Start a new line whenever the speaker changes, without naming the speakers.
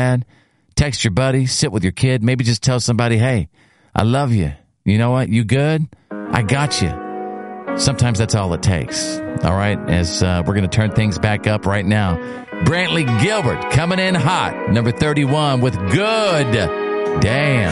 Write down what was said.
dad, text your buddy, sit with your kid, maybe just tell somebody, hey, I love you. You know what? You good? I got you. Sometimes that's all it takes. All right, as we're going to turn things back up right now. Brantley Gilbert coming in hot, number 31 with Good. Damn.